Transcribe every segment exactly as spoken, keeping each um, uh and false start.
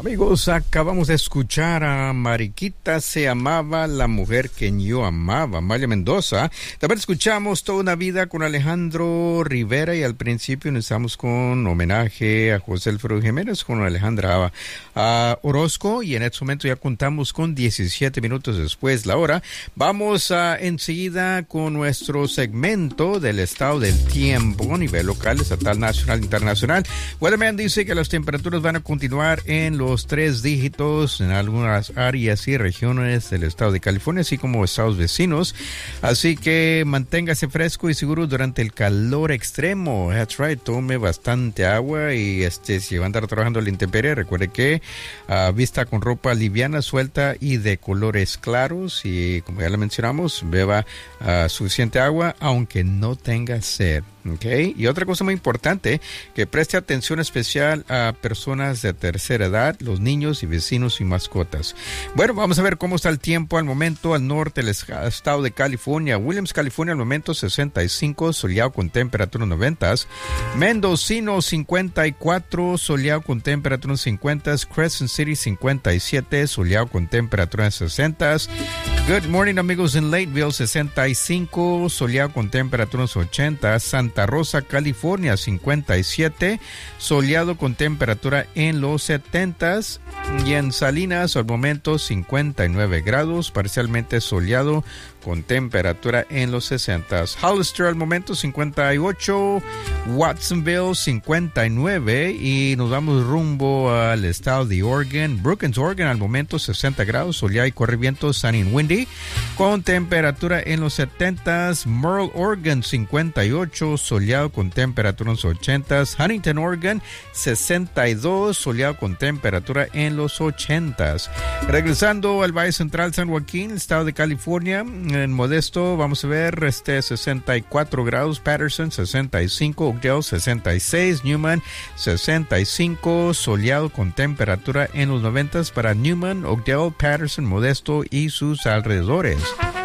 Amigos, acabamos de escuchar a Mariquita se amaba, la mujer que yo amaba, Amalia Mendoza. También escuchamos Toda una vida con Alejandro Rivera y al principio iniciamos con homenaje a José Alfredo Jiménez con Alejandra uh, Orozco y en este momento ya contamos con diecisiete minutos después la hora. Vamos uh, enseguida con nuestro segmento del estado del tiempo a nivel local, estatal, nacional, internacional. Weatherman dice que las temperaturas van a continuar en los tres dígitos en algunas áreas y regiones del estado de California, así como estados vecinos. Así que manténgase fresco y seguro durante el calor extremo. That's right, tome bastante agua y este si va a andar trabajando a la intemperie, recuerde que uh, vista con ropa liviana, suelta y de colores claros y como ya le mencionamos, beba uh, suficiente agua aunque no tenga sed. Okay. Y otra cosa muy importante, que preste atención especial a personas de tercera edad, los niños y vecinos y mascotas. Bueno, vamos a ver cómo está el tiempo al momento al norte del estado de California. Williams, California, al momento sesenta y cinco, soleado con temperatura noventa. Mendocino, cincuenta y cuatro, soleado con temperatura cincuenta. Crescent City, cincuenta y siete, soleado con temperatura sesenta. Good morning, amigos en Lakeville, sesenta y cinco, soleado con temperatura ochenta. Santa Rosa, California, cincuenta y siete, soleado con temperatura en los setenta. Y en Salinas, al momento, cincuenta y nueve grados, parcialmente soleado con temperatura en los sesenta. Hollister, al momento, cincuenta y ocho. Watsonville, cincuenta y nueve. Y nos vamos rumbo al estado de Oregon. Brookings, Oregon, al momento, sesenta grados, soleado y corre viento, sunny and windy, con temperatura en los setenta. Merle, Oregon, cincuenta y ocho, soleado con temperatura en los ochenta. Huntington, Oregon, sesenta y dos, soleado con temperatura en los ochenta. Regresando al Valle Central, San Joaquín, estado de California, en Modesto, vamos a ver, este sesenta y cuatro grados, Patterson, sesenta y cinco, Oakdale, sesenta y seis, Newman, sesenta y cinco, soleado con temperatura en los noventa para Newman, Oakdale, Patterson, Modesto y sus alrededores.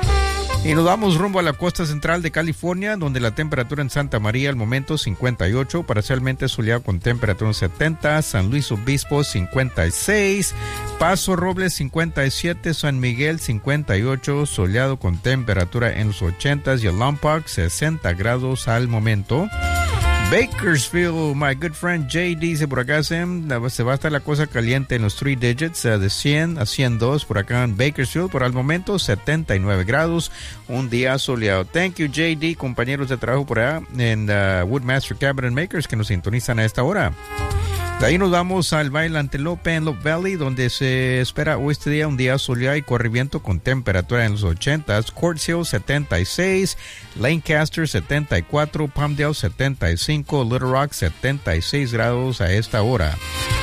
Y nos vamos rumbo a la costa central de California, donde la temperatura en Santa María al momento cincuenta y ocho, parcialmente soleado con temperatura en setenta, San Luis Obispo cincuenta y seis, Paso Robles cincuenta y siete, San Miguel cincuenta y ocho, soleado con temperatura en los ochenta y el Lompoc sesenta grados al momento. Bakersfield, my good friend Jay dice por acá, Sam, se va a estar la cosa caliente en los three digits, uh, de cien a ciento dos por acá en Bakersfield, por al momento setenta y nueve grados, un día soleado. Thank you J D, compañeros de trabajo por allá en uh, Woodmaster Cabinet Makers que nos sintonizan a esta hora. De ahí nos vamos al Valle Antelope en Lop Valley, donde se espera hoy este día un día soleado y corre viento con temperatura en los ochenta. Quartz Hill setenta y seis, Lancaster setenta y cuatro, Palmdale setenta y cinco, Little Rock setenta y seis grados a esta hora.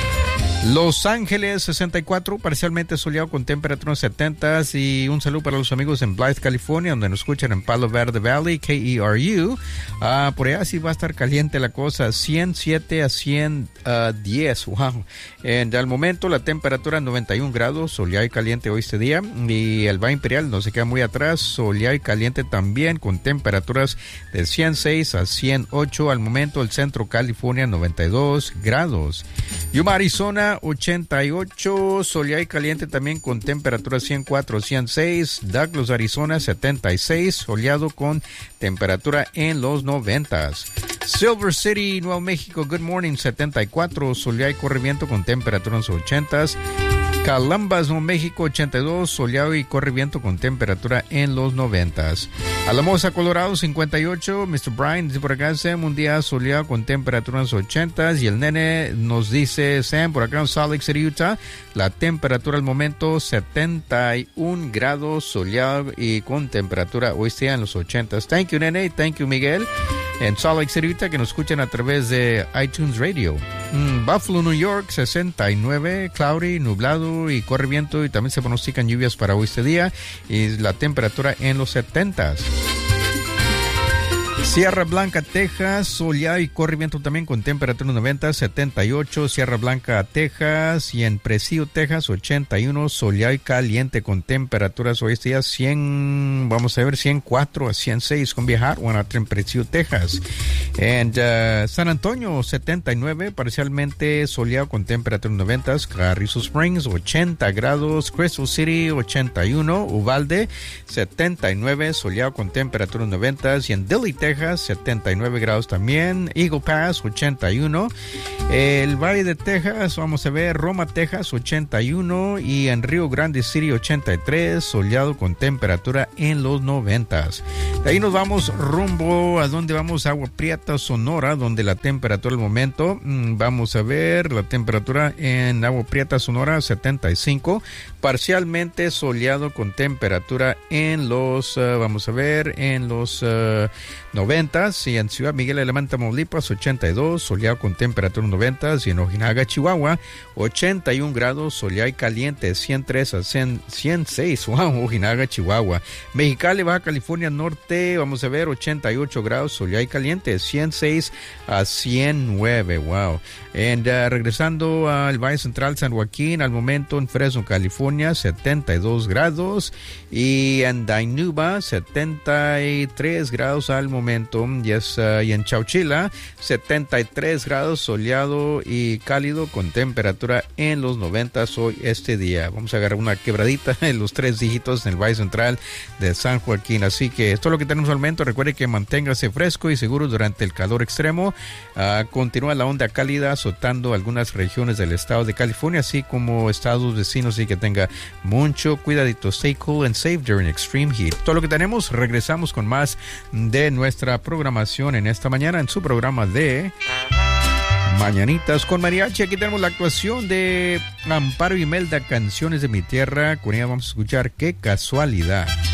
Los Ángeles sesenta y cuatro, parcialmente soleado con temperatura en setenta. Y un saludo para los amigos en Blythe, California, donde nos escuchan en Palo Verde Valley, K E R U. Uh, por allá sí va a estar caliente la cosa, ciento siete a ciento diez. Wow. En, al momento la temperatura noventa y un grados, soleado y caliente hoy este día. Y el Valle Imperial no se queda muy atrás, soleado y caliente también, con temperaturas de ciento seis a ciento ocho. Al momento el Centro California noventa y dos grados. Yuma, Arizona ochenta y ocho, soleado y caliente también con temperatura ciento cuatro, ciento seis. Douglas, Arizona setenta y seis, soleado con temperatura en los noventa. Silver City, Nuevo México, good morning, setenta y cuatro, soleado y corre viento con temperatura en los ochenta. Columbus, Nuevo México, ochenta y dos, soleado y corre viento con temperatura en los noventas. Alamosa, Colorado, cincuenta y ocho. mister Brian dice por acá, Sam, un día soleado con temperatura en los ochentas. Y el nene nos dice, Sam, por acá en Salt Lake City, Utah, la temperatura al momento setenta y un grados, soleado y con temperatura hoy día en los ochentas. Thank you, nene. Thank you, Miguel. En Salt Lake City, Utah, que nos escuchan a través de iTunes Radio. Mm, Buffalo, New York, sesenta y nueve, cloudy, nublado y corre viento, y también se pronostican lluvias para hoy este día y la temperatura en los setentas. Sierra Blanca, Texas, soleado y corre viento también con temperatura noventa, setenta y ocho. Sierra Blanca, Texas, y en Presidio, Texas, ochenta y uno, soleado y caliente con temperaturas hoy este día cien, vamos a ver, ciento cuatro a ciento seis con viajar, bueno, en Presidio, Texas. En uh, San Antonio, setenta y nueve, parcialmente soleado con temperatura noventa. Carrizo Springs, ochenta grados. Crystal City, ochenta y uno. Uvalde, setenta y nueve, soleado con temperatura noventa. Y en Dilley, Texas, setenta y nueve grados también. Eagle Pass, ochenta y uno. El Valle de Texas, vamos a ver, Roma, Texas, ochenta y uno. Y en Rio Grande City, ochenta y tres, soleado con temperatura en los noventa. De ahí nos vamos rumbo a donde vamos, Agua Prieta, Sonora, donde la temperatura al momento, mmm, vamos a ver, la temperatura en Agua Prieta, Sonora, setenta y cinco. Parcialmente soleado con temperatura en los, uh, vamos a ver, en los uh, noventa. Y en Ciudad Miguel Alemán, Tamaulipas, ochenta y dos, soleado con temperatura noventa. Y en Ojinaga, Chihuahua, ochenta y un grados, soleado y caliente, ciento tres a ciento seis. Wow, Ojinaga, Chihuahua. Mexicali, Baja California Norte, vamos a ver, ochenta y ocho grados, soleado y caliente, ciento seis a ciento nueve. Wow. And, uh, regresando al Valle Central, San Joaquín, al momento en Fresno, California, setenta y dos grados. Y en Dainuba, setenta y tres grados al momento. Yes, uh, y en Chowchilla, setenta y tres grados, soleado y cálido con temperatura en los noventa hoy este día. Vamos a agarrar una quebradita en los tres dígitos en el Valle Central de San Joaquín. Así que esto es lo que tenemos al momento. Recuerde que manténgase fresco y seguro durante el calor extremo. Uh, continúa la onda cálida azotando algunas regiones del estado de California, así como estados vecinos, y que tenga mucho cuidadito. Stay cool and safe during extreme heat. Todo lo que tenemos, regresamos con más de nuestra programación en esta mañana en su programa de Mañanitas con Mariachi. Aquí tenemos la actuación de Amparo Imelda, Canciones de mi Tierra. Con ella vamos a escuchar Qué Casualidad.